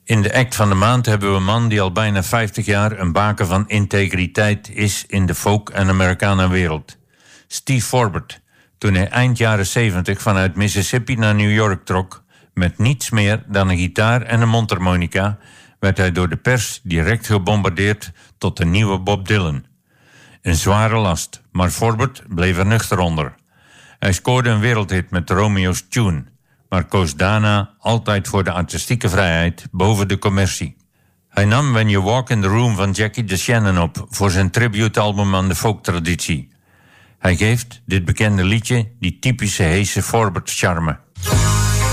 In de act van de maand hebben we een man die al bijna 50 jaar een baken van integriteit is in de folk- en Americana-wereld. Steve Forbert, toen hij eind jaren 70 vanuit Mississippi naar New York trok, met niets meer dan een gitaar en een mondharmonica, werd hij door de pers direct gebombardeerd tot de nieuwe Bob Dylan. Een zware last, maar Forbert bleef er nuchter onder. Hij scoorde een wereldhit met Romeo's Tune, maar koos daarna altijd voor de artistieke vrijheid boven de commercie. Hij nam When You Walk in the Room van Jackie DeShannon op voor zijn tributealbum aan de folktraditie. Hij geeft dit bekende liedje die typische heese Forbert-charme.